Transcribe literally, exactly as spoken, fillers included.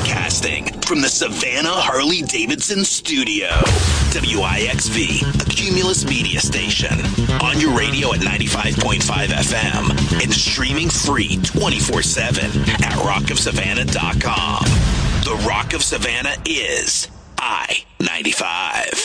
Broadcasting from the Savannah Harley-Davidson studio. W I X V, a Cumulus media station. On your radio at ninety-five point five F M and streaming free twenty-four seven at rock of savannah dot com. The Rock of Savannah is I ninety-five.